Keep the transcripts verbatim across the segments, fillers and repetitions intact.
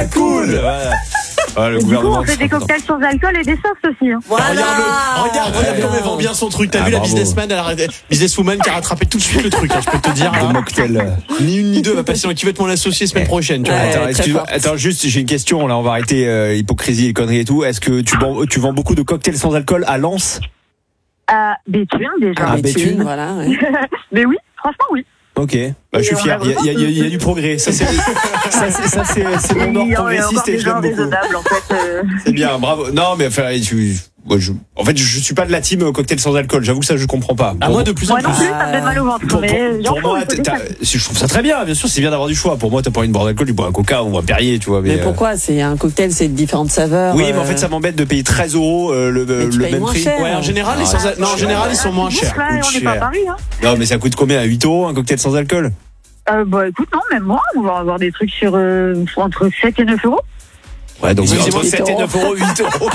Ah, cool. Voilà. Ah, le Et du coup, gouvernement on fait des sera cocktails sans alcool et des sauces aussi. Hein. Voilà. Regarde-le, regarde, regarde Ouais. comme elle vend bien son truc. T'as Ah, vu la bravo. businessman, elle a arrêté- businesswoman qui a rattrapé tout de suite le truc, hein, je peux te dire. content. hein. De mocktail. Ni une ni deux va passer, qui va être mon associé semaine prochaine, tu vois. Ouais. Attends, très excuse-moi, forte. attends, juste, j'ai une question. Là, on va arrêter euh, l'hypocrisie et les conneries et tout. Est-ce que tu vends, tu vends beaucoup de cocktails sans alcool à Lens? À Béthune, déjà. Ah, Béthune, Béthune. voilà. Ouais. Mais oui, franchement, oui. Ok, bah, je suis Et on fier. a Il y a, il y a- il y a- il y a du progrès. Ça, c'est, ça, c'est, ça, c'est, c'est mon ordre Il y a encore progressiste et des je gens l'aime beaucoup. raisonnables, en fait. euh. C'est bien, bravo. Non, mais enfin, je, moi, je, en fait, je suis pas de la team cocktail sans alcool. J'avoue que ça, je comprends pas. À Pour- moi, de plus en Moi non plus. plus, ça me donne mal au ventre. Pour, mais pour- j'en pour fous, moi, il faut des t'as- choses. je trouve ça très bien. Bien sûr, c'est bien d'avoir du choix. Pour moi, t'as pas envie de boire d'alcool, tu bois un Coca ou un Perrier, tu vois. Mais, Mais euh, pourquoi? C'est un cocktail, c'est différentes saveurs. oui, mais en euh, fait, ça m'embête de payer treize euros euh, le, Mais tu le payes même moins prix. cher. Ouais, en général, les Ah, sans- non, en général, ils sont moins Ah, chers. là, coûte on n'est pas à cher. Paris. Hein. Non, mais ça coûte combien? À huit euros un cocktail sans alcool? Euh, bah écoute, non, même moi, on va avoir des trucs sur euh, entre sept et neuf euros. Ouais, donc Excusez-moi, entre sept et neuf euros, huit euros.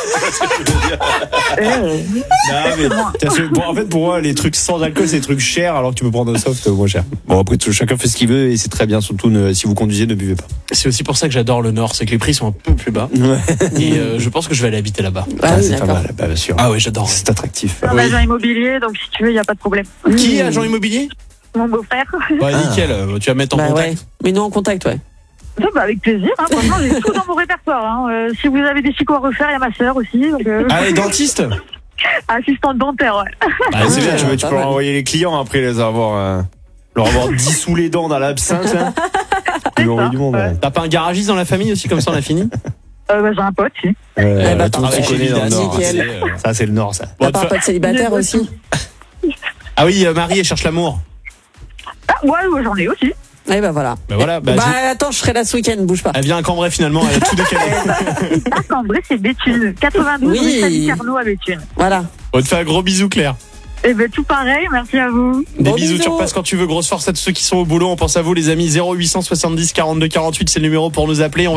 Euh, Non, mais, t'as ce- bon, en fait, pour moi, les trucs sans alcool, c'est des trucs chers, alors que tu peux prendre un soft moins cher. Bon, après, tout- chacun fait ce qu'il veut et c'est très bien. Surtout, ne- si vous conduisez, ne buvez pas. C'est aussi pour ça que j'adore le Nord, c'est que les prix sont un peu plus bas. Ouais. Et euh, je pense que je vais aller habiter là-bas. Ah oui, c'est pas d'accord. mal, bah, bien sûr. Ah ouais, j'adore. C'est attractif. un Oui. agent immobilier, donc si tu veux, il n'y a pas de problème. Qui, agent immobilier? Mon beau-frère. Ouais, Ah. nickel, euh, tu vas mettre en Bah contact. ouais. Mais nous en contact, ouais. Ça, bah, avec plaisir, hein, franchement, j'ai tout dans mon répertoire. Hein. Euh, si vous avez des chicots à refaire, il y a ma sœur aussi. Donc, euh, Ah, les dentistes? assistante dentaire, ouais. Ah, c'est bien, tu, veux, tu pas peux mal. envoyer les clients après les avoir, euh, leur avoir dissous les dents dans l'absinthe. Hein. Tu lui envoies du monde. ouais. Ouais. T'as pas un garagiste dans la famille aussi, comme ça on a fini? Euh, bah, j'ai un pote, si. Ouais, bah, tout le monde pareil, se connaît chez dans le Vidas, Nord. nickel. c'est, euh, Ça, c'est le Nord, ça. bon, T'as pas un de fa- pote célibataire aussi? Ah oui, euh, Marie, elle cherche l'amour. Ah, ouais, ouais, j'en ai aussi. Eh ben voilà. Bah voilà, bah, Bah j'ai- attends, je serai là ce week-end, bouge pas. elle vient à Cambrai finalement, elle a tout décalé. Ah, Cambrai, c'est Béthune. quatre-vingt-douze Oui. rue Sally Carnot à Béthune. Voilà. On te fait un gros bisou, Claire. Eh ben, tout pareil, merci à vous. Des Gros bisous, tu bisous. repasses quand tu veux. Grosse force à tous ceux qui sont au boulot. On pense à vous, les amis. zéro huit cent soixante-dix quarante-deux quarante-huit, c'est le numéro pour nous appeler. On